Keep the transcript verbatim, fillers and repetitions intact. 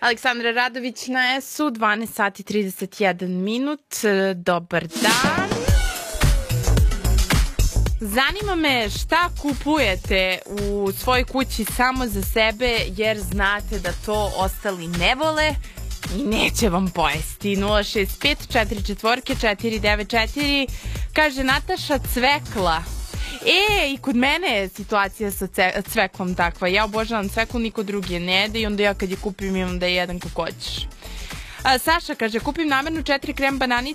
Aleksandra Radović na S-u, dvanaest sati trideset jedan minut. Dobar dan. Zanima me šta kupujete u svojoj kući samo za sebe, jer znate da to ostali ne vole i neće vam pojesti. nula šest pet četiri četiri četiri devet četiri, kaže Nataša, cvekla. E, i kod mene je situacija sa cveklom takva. Ja obožavam cveklu, niko drugi je ne jede i onda ja kad je kupim imam da je jedan kako hoćeš. Saša kaže, kupim namerno četiri krem bananice